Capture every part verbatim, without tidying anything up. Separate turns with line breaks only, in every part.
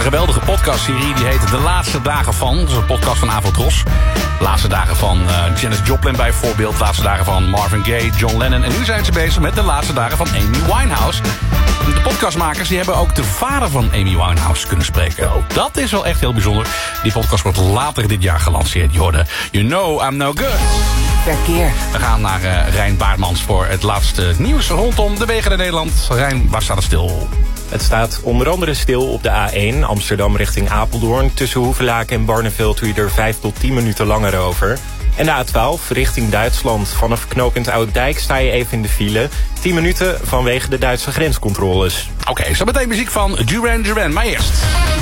een geweldige podcastserie. Die heet De Laatste Dagen Van. Dat is een podcast van Avotros. De laatste dagen van uh, Janis Joplin bijvoorbeeld. De laatste dagen van Marvin Gaye, John Lennon. En nu zijn ze bezig met de laatste dagen van Amy Winehouse. De podcastmakers die hebben ook de vader van Amy Winehouse kunnen spreken. Ook dat is wel echt heel bijzonder. Die podcast wordt later dit jaar gelanceerd. Je hoorde You Know I'm No Good.
Verkeer.
We gaan naar uh, Rijn Baartmans voor het laatste nieuws rondom de wegen in Nederland. Rijn, waar staat het stil?
Het staat onder andere stil op de A één, Amsterdam richting Apeldoorn. Tussen Hoevelaken en Barneveld doe je er vijf tot tien minuten langer over. En de A twaalf richting Duitsland. Vanaf knooppunt Ouddijk sta je even in de file. tien minuten vanwege de Duitse grenscontroles.
Oké, okay, zo meteen muziek van Duran Duran. Maar eerst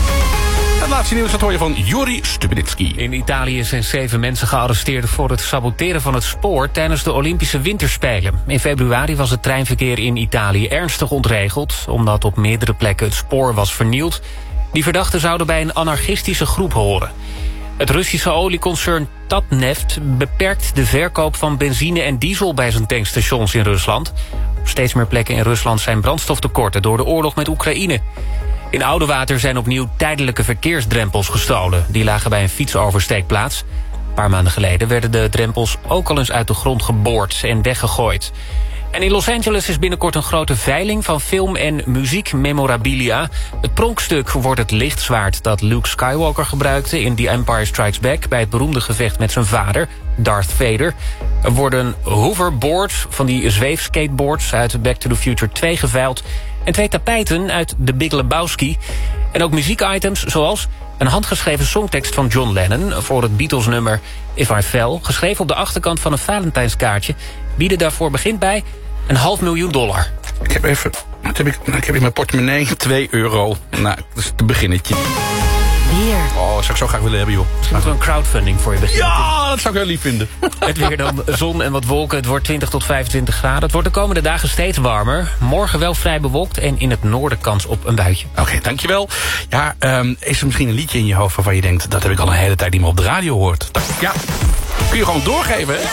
het laatste nieuws, dat hoor je van Juri Stubinitsky.
In Italië zijn zeven mensen gearresteerd voor het saboteren van het spoor tijdens de Olympische Winterspelen. In februari was het treinverkeer in Italië ernstig ontregeld, omdat op meerdere plekken het spoor was vernield. Die verdachten zouden bij een anarchistische groep horen. Het Russische olieconcern Tatneft beperkt de verkoop van benzine en diesel bij zijn tankstations in Rusland. Op steeds meer plekken in Rusland zijn brandstoftekorten door de oorlog met Oekraïne. In Oudewater zijn opnieuw tijdelijke verkeersdrempels gestolen. Die lagen bij een fietsoversteekplaats. Een paar maanden geleden werden de drempels ook al eens uit de grond geboord en weggegooid. En in Los Angeles is binnenkort een grote veiling van film- en muziekmemorabilia. Het pronkstuk wordt het lichtzwaard dat Luke Skywalker gebruikte in The Empire Strikes Back bij het beroemde gevecht met zijn vader, Darth Vader. Er worden hoverboards, van die zweefskateboards uit Back to the Future twee geveild en twee tapijten uit The Big Lebowski. En ook muziekitems zoals een handgeschreven songtekst van John Lennon voor het Beatles-nummer If I Fell, geschreven op de achterkant van een Valentijnskaartje, bieden daarvoor begint bij een half miljoen dollar.
Ik heb even, wat heb ik, ik heb in mijn portemonnee twee euro. Nou, dat is het beginnetje.
Weer.
Oh, dat zou ik zo graag willen hebben, joh.
Misschien moeten we een crowdfunding voor je beginnen.
Ja, dat zou ik heel lief vinden.
Het weer dan, zon en wat wolken. Het wordt twintig tot vijfentwintig graden. Het wordt de komende dagen steeds warmer. Morgen wel vrij bewolkt en in het noorden kans op een buitje.
Oké, okay, dankjewel. Ja, um, is er misschien een liedje in je hoofd waarvan je denkt, dat heb ik al een hele tijd niet meer op de radio gehoord? Dat, ja, kun je gewoon doorgeven, hè?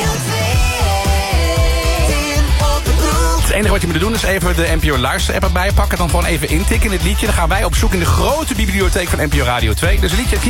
Het enige wat je moet doen is even de N P O Luister-app erbij pakken. Dan gewoon even intikken in het liedje. Dan gaan wij op zoek in de grote bibliotheek van N P O Radio twee. Dus een liedje